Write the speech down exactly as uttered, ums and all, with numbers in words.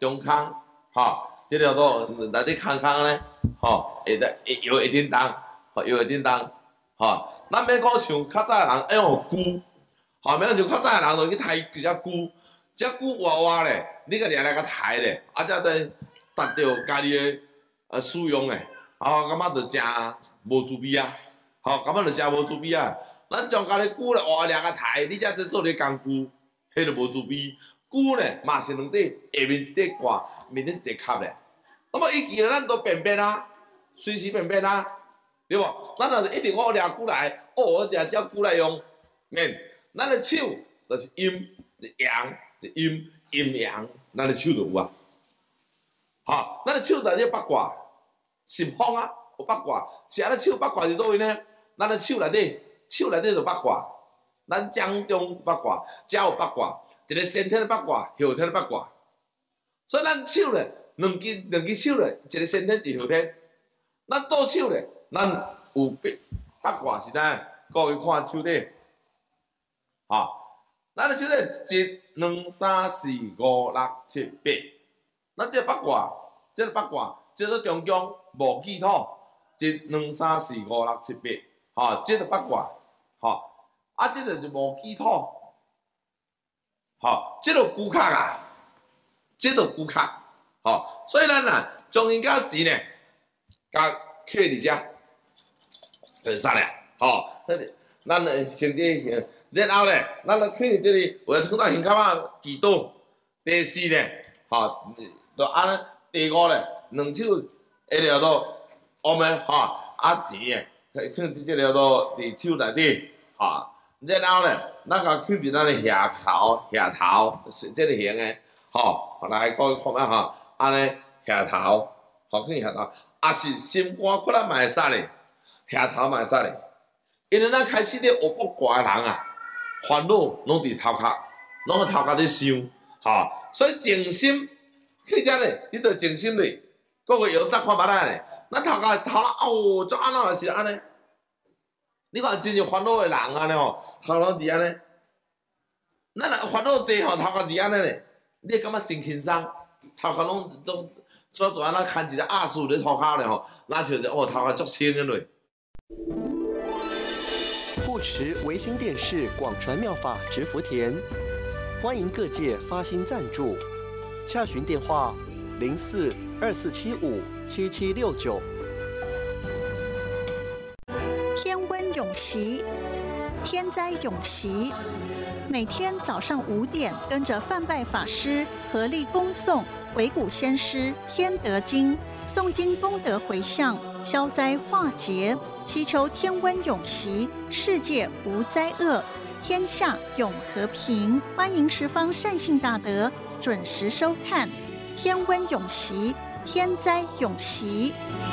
中空，吼，即条路内底空空咧，吼，会得会摇会叮当，吼，摇会叮当，吼，咱免讲像较早的人爱用锯，吼，免像较早的人就去抬一只锯，只锯活活咧，你个掠来甲抬咧，啊，才得达到家己的呃使用诶，吼，感觉着真无滋味啊，吼，感觉着真无滋味啊。咱将家己锯咧活掠甲抬，你才得做咧工具，迄就无滋味。锯咧嘛是两块，下面一块挂，面顶一块壳咧。那么伊既然咱都便便啊，随时便便啊，对无？咱若是一定我掠锯来，哦，我掠只锯来用，免。咱的手就是阴，是阳，是阴，阴阳，咱的手就有啊。吼，咱的手内底八卦，心方啊，有八卦。是安尼手八卦是倒位呢？咱的手内底，手内底就八卦。咱掌中八卦，脚有八卦。一个先天的八卦，后天的八卦，所以咱手咧，两只两只手咧，一个先天，一个后天。咱倒手咧，咱有八八卦是咱各位看手底，吼，咱的手底一、两、三、四、五、六、七、八，咱这八卦，这个八卦叫做中宫无忌土，一、两、三、四、五、六、七、八，吼，这个八卦，吼，啊，这个就无忌土。吼，即落骨壳啊，即落骨壳，吼，所以咱啊，将因甲钱呢，甲刻伫遮，就是啥咧？吼，咱诶先至，然后咧，咱咧刻伫这里，有放到胸口啊，祈祷。第四咧，吼，就安尼。第五咧，两手会了到我们吼啊钱诶，放伫即条到伫手内底，吼。然后咧，咱甲放伫咱的下头，下头是即个形诶，吼，来各位看下吼，安尼下头，吼，放下头，也是心肝可能嘛会使咧，下头嘛会使咧，因为咱开始咧学卜卦诶人啊，烦恼拢伫头壳，拢伫头壳咧想，吼，所以静心去遮咧，你着静心咧，各位摇早看捌仔咧，咱头壳头哦，怎安怎是安尼？你看真正烦恼的人安尼吼，头壳是安尼，咱若烦恼济吼，头壳是安尼咧，你会感觉真轻松，头壳拢拢做做安那牵一个压树咧头壳咧吼，哪像是哦头壳足轻的咧。 护持维新电视广传妙法植福田，欢迎各界发心赞助，洽询电话零四二四七五七七六九。 天温永习，天灾永习。每天早上五点，跟着范拜法师合力恭诵《维古先师天德经》，诵经功德回向，消灾化劫，祈求天温永习，世界无灾厄，天下永和平。欢迎十方善信大德准时收看《天温永习，天灾永习》。